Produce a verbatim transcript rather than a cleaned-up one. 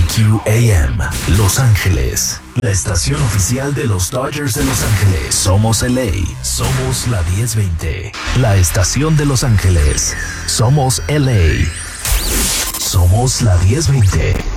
Q A M, Los Ángeles. La estación oficial de los Dodgers de Los Ángeles. Somos L A. Somos la diez veinte. La estación de Los Ángeles. Somos L A. Somos la diez veinte.